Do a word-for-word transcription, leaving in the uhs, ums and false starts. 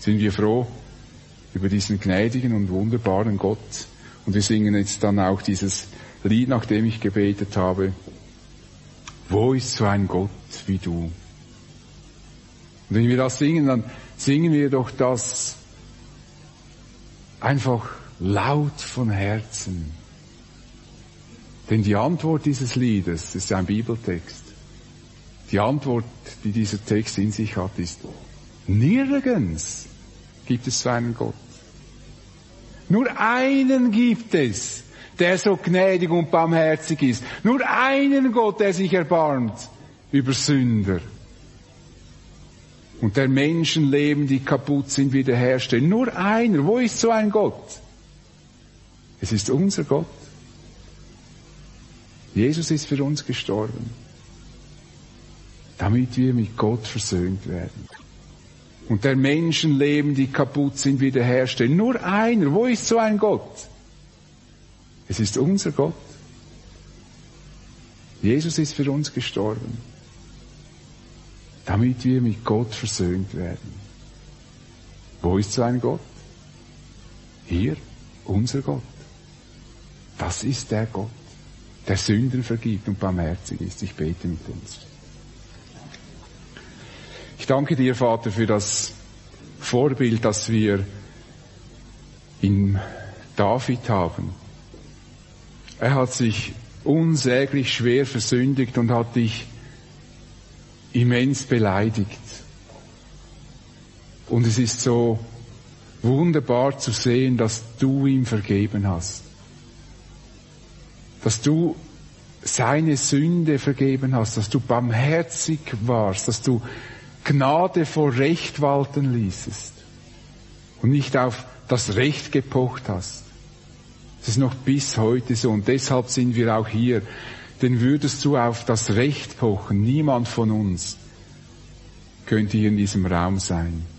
sind wir froh über diesen gnädigen und wunderbaren Gott. Und wir singen jetzt dann auch dieses Lied, nach dem ich gebetet habe. Wo ist so ein Gott wie du? Und wenn wir das singen, dann singen wir doch das einfach laut von Herzen. Denn die Antwort dieses Liedes ist ein Bibeltext. Die Antwort, die dieser Text in sich hat, ist: Nirgends gibt es so einen Gott. Nur einen gibt es, der so gnädig und barmherzig ist. Nur einen Gott, der sich erbarmt über Sünder. Und der Menschenleben, die kaputt sind, wiederherstellen. Nur einer. Wo ist so ein Gott? Es ist unser Gott. Jesus ist für uns gestorben, damit wir mit Gott versöhnt werden. Und der Menschenleben, die kaputt sind, wiederherstellen. Nur einer. Wo ist so ein Gott? Es ist unser Gott. Jesus ist für uns gestorben, damit wir mit Gott versöhnt werden. Wo ist so ein Gott? Hier, unser Gott. Das ist der Gott, der Sünden vergibt und barmherzig ist. Ich bete mit uns. Ich danke dir, Vater, für das Vorbild, das wir in David haben. Er hat sich unsäglich schwer versündigt und hat dich immens beleidigt. Und es ist so wunderbar zu sehen, dass du ihm vergeben hast. Dass du seine Sünde vergeben hast, dass du barmherzig warst, dass du Gnade vor Recht walten ließest und nicht auf das Recht gepocht hast. Es ist noch bis heute so und deshalb sind wir auch hier. Denn würdest du auf das Recht pochen, niemand von uns könnte hier in diesem Raum sein.